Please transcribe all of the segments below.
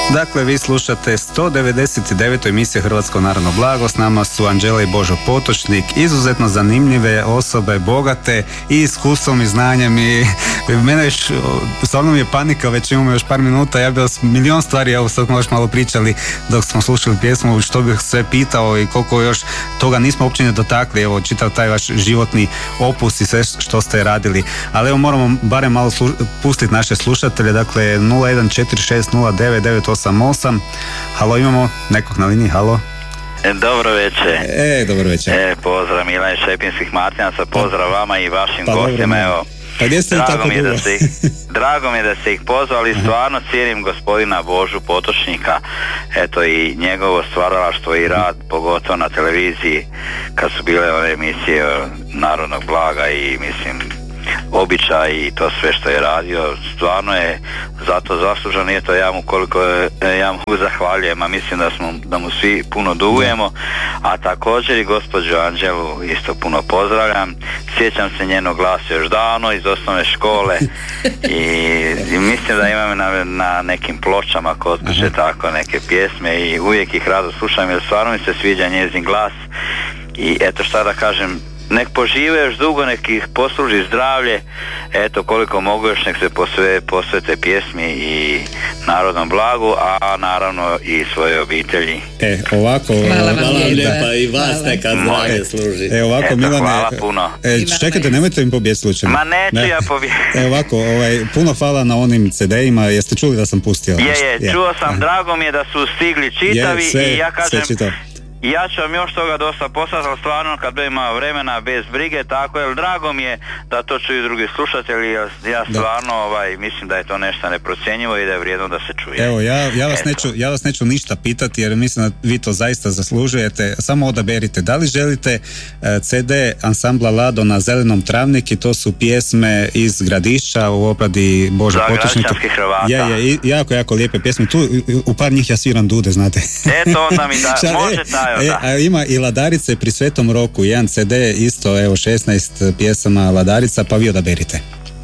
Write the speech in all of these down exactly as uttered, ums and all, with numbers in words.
Dakle, vi slušate sto devedeset devetu emisiju Hrvatsko narodno blago. S nama su Anđela i Božo Potočnik, izuzetno zanimljive osobe, bogate i iskustvom i znanjem. I mene još, stvarno mi je panika, već imamo još par minuta. Ja bih vas milion stvari, evo sad smo još malo pričali dok smo slušali pjesmu, što bih sve pitao i koliko još toga nismo uopće ne dotakli. Evo, čitav taj vaš životni opus i sve što ste radili. Ali evo, moramo barem malo slu- pustiti naše slušatelje. Dakle, nula jedan četiri šest nula devet devet osam osam. Halo, imamo nekog na liniji, halo. E, dobro večer. E, dobro večer. E, pozdrav Milan iz Šepinskih Martinaca, pozdrav pa, vama i vašim pa, gostima, dobro, evo. Pa gdje ste drago tako mi je dugo? da ste ih, drago mi je da ste ih pozvali, aha. Stvarno cijenim gospodina Božu Potočnika, eto i njegovo stvaralaštvo i rad, pogotovo na televiziji, kad su bile ove emisije Narodnog blaga i mislim običaj i to sve što je radio, stvarno je zato zaslužan i eto ja mu koliko je, ja mu zahvaljujem, a mislim da, smo, da mu svi puno dugujemo, a također i gospođu Anđelu isto puno pozdravljam, sjećam se njenog glasa još davno iz osnovne škole i, i mislim da imam na, na nekim pločama kod kuće tako neke pjesme i uvijek ih rado slušam jer stvarno mi se sviđa njezin glas i eto šta da kažem, nek požive još dugo, nek ih posluži zdravlje, eto koliko mogu još nek se posve, posvete pjesmi i narodnom blagu, a naravno i svoje obitelji. E, ovako, hvala vam lijepa i vas neka zdravlje služi. E, ovako, eto, Milane, hvala puno. E, čekajte, nemojte im pobijeti slučajno. Ma neću ne. ja pobijeti. E, ovako, ovaj, puno hvala na onim ce de-ima, jeste čuli da sam pustio? Je, je, je. čuo sam, aha. Drago mi je da su stigli čitavi je, sve, i ja kažem, ja ću vam još toga dosta poslati, ali stvarno kad budem imao vremena bez brige, tako jer drago mi je da to čuju drugi slušatelji, jer ja stvarno ovaj, mislim da je to nešto neprocjenjivo i da je vrijedno da se čuje. Evo, ja, ja, vas neću, ja vas neću ništa pitati jer mislim da vi to zaista zaslužujete, samo odaberite. Da li želite uh, ce de ansambla Lado na Zelenom travniki, to su pjesme iz Gradišća u obradi Boža Potočnika. Za građanskih Hrvata. Je, je, jako, jako lijepe pjesme. Tu u par njih ja sviram dude, znate. Eto, onda mi da, može taj. E, a ima i Ladarice pri Svetom Roku, jedan ce de isto, evo šesnaest pjesama Ladarica, pa vi odaberite.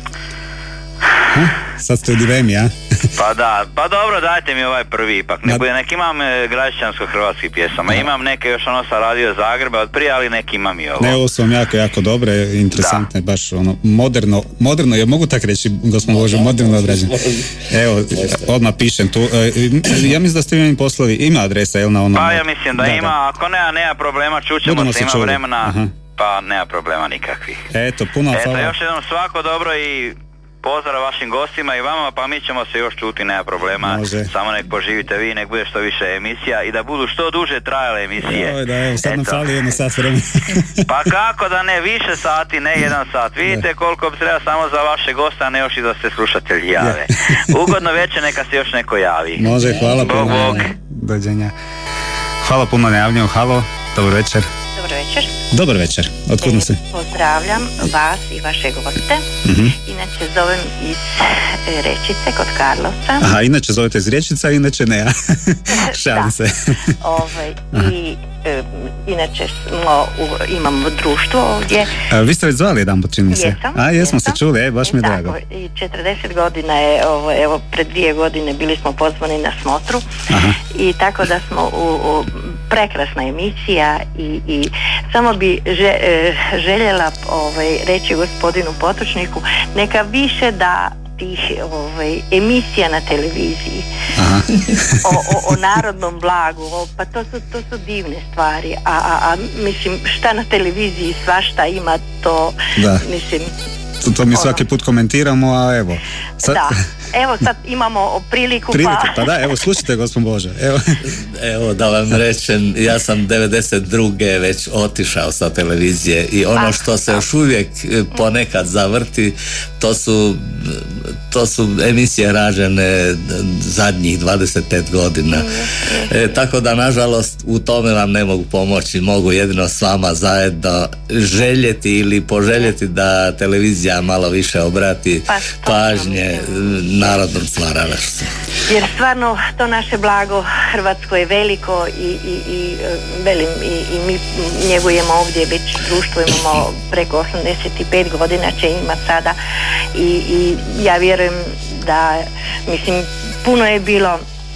Ha? Sad ste u dilemi, a? Pa da, pa dobro, dajte mi ovaj prvi ipak. Ne bude, nek imam e, građansko-hrvatskih pjesama, imam neke još ono sa Radio Zagreba od prije, ali neki imam i ovo. Ne, ovo su vam jako, jako dobre, interesantne, da. Baš ono, moderno, moderno, ja mogu tako reći, gospod Bože, moderno obrađeno. Evo, odmah pišem tu. E, ja mislim da ste mi poslali, ima adresa, jel na onom? Pa ja mislim da, da ima, da. Ako nema, nema problema, čućemo se, ima čuli. Vremena, aha. Pa nema problema nikakvih. Eto, puno Eto, hvala. Eto, još jednom svako dobro i pozdrav vašim gostima i vama, pa mi ćemo se još čuti, nema problema. Može. Samo nek poživite vi, nek bude što više emisija i da budu što duže trajale emisije. Joj, da, evo, sad nam fali jedno sat vremena. Pa kako da ne, više sati, ne jedan sat. Vidite koliko bi treba samo za vaše gosta, ne još i da se slušatelji jave. Ugodno večer, neka se još neko javi. Može, hvala Bog, puno. Bog. Dođenja. Hvala puno na javljanju, halo, dobro večer. Dobar večer. Dobar večer, otkud se? Pozdravljam vas i vaše goste. Uh-huh. Inače zovem iz e, Rečice kod Karlovca. Aha, inače zovete iz Rečica, inače ne, ja. Šalim se. Ovaj, i e, inače smo, u, imamo društvo ovdje. A, vi ste već zvali jedan put, čini se. Jesam. A, jesmo jesam. se čuli, e, baš mi je Tako, drago. i četrdeset godina je, ovo, evo, pred dvije godine bili smo pozvani na smotru. Aha. I tako da smo u, u prekrasna emisija i, i samo bi že, željela ovaj, reći gospodinu Potočniku neka više da tih ovaj, emisija na televiziji o, o, o narodnom blagu, o, pa to su, to su divne stvari, a, a, a mislim šta na televiziji svašta ima, to da. Mislim to, to mi ono. Svaki put komentiramo, a evo sad... da. Evo sad imamo priliku, priliku pa... pa da, evo slušajte gospod Bože. Evo. Evo da vam rečem, ja sam devedeset druge već otišao sa televizije i ono što se još uvijek ponekad zavrti, to su to su emisije rađene zadnjih dvadeset pet godina. E, tako da nažalost u tome vam ne mogu pomoći, mogu jedino s vama zajedno željeti ili poželjeti da televizija malo više obrati pa, pažnje narodnom stvaralaštvu. Jer stvarno to naše blago Hrvatsko je veliko i, i, i velim i, i mi njegujemo ovdje već društvo, imamo preko osamdeset pet godina će imati sada i, i ja vjerujem da mislim puno je bilo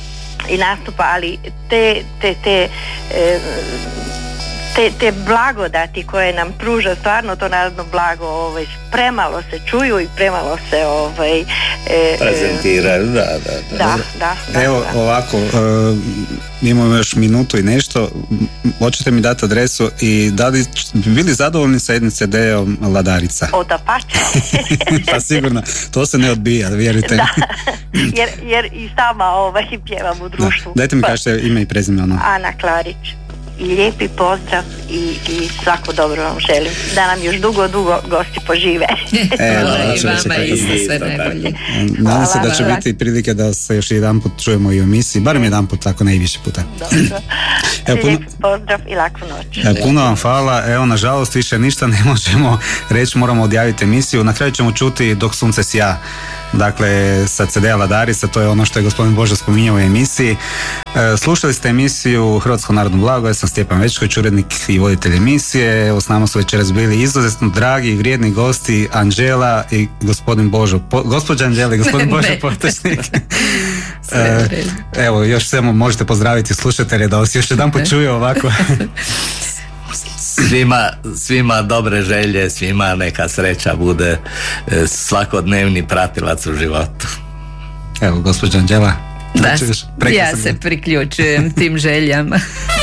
i nastupa, ali te, te, te e, Te, te blagodati koje nam pruža stvarno to narodno blago, ovaj, premalo se čuju i premalo se ovaj, e, prezentiraju, da, da, da. da, da Evo da. ovako, uh, imamo još minutu i nešto, hoćete mi dati adresu i da li bi bili zadovoljni sa jednim ce de-om Ladarica? O da pače. Pa sigurno, to se ne odbija, vjerujte. Da, jer, jer i sama ovaj, pjevam u društvu. Da. Dajte mi pa, kažete ime i prezime. Ono. Ana Klarić. I lijepi pozdrav i, i svako dobro vam želim. Da nam još dugo, dugo gosti požive. E, hvala i vama isto, sve najbolje. Nadam se da će biti prilike da se još jedan put čujemo i u emisiji, barem jedan put, ako ne i više puta. Dobro. Evo, puno, lijep pozdrav i laku noć. E, puno vam hvala. Evo, nažalost, više ništa ne možemo reći, moramo odjaviti emisiju. Na kraju ćemo čuti Dok sunce sja. Dakle, sa ce de-a Ladarica, to je ono što je gospodin Božo spominjao u emisiji. E, slušali ste emisiju Hrvatsko narodno blago, ja sam Stjepan Večković, urednik i voditelj emisije. Evo, s nama su večeras bili izuzetno dragi i vrijedni gosti Anđela i gospodin Božo, po, gospođa Anđela i gospodin Božo Potočnik. e, evo, još samo možete pozdraviti slušatelje da vas još jedan put čuju ovako. Svima, svima dobre želje, svima neka sreća bude svakodnevni pratilac u životu. Evo, gospođa Anđela. Da, ja se priključujem tim željama.